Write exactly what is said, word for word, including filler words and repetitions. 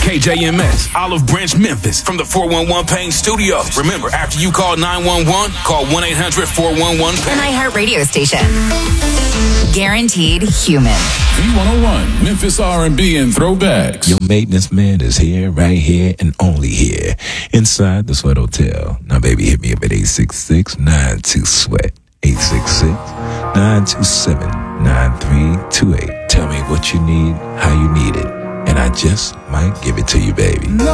K J M S, Olive Branch, Memphis, from the four one one Pain Studios. Remember, after you call nine one one, call one eight hundred four one one pain. An iHeart radio station. Guaranteed human. V one oh one, Memphis R and B and throwbacks. Your maintenance man is here, right here, and only here, inside the Sweat Hotel. Now, baby, hit me up at eight six six, nine two, sweat. eight six six, nine two seven, nine three two eight. Tell me what you need, how you need it, and I just might give it to you, baby.